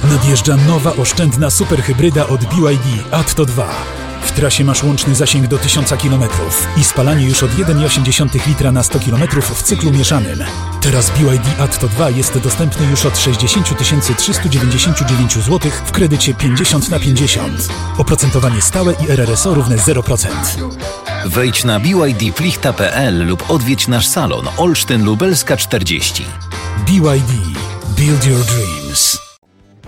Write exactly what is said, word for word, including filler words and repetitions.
Nadjeżdża nowa, oszczędna superhybryda od B Y D Atto dwa. W trasie masz łączny zasięg do tysiąc kilometrów i spalanie już od jeden przecinek osiem litra na sto kilometrów w cyklu mieszanym. Teraz B Y D Atto dwa jest dostępny już od sześćdziesiąt tysięcy trzysta dziewięćdziesiąt dziewięć złotych w kredycie pięćdziesiąt na pięćdziesiąt. Oprocentowanie stałe i R R S O równe zero procent. Wejdź na b y d plichta kropka p l lub odwiedź nasz salon Olsztyn Lubelska czterdzieści. B Y D. Build your dreams.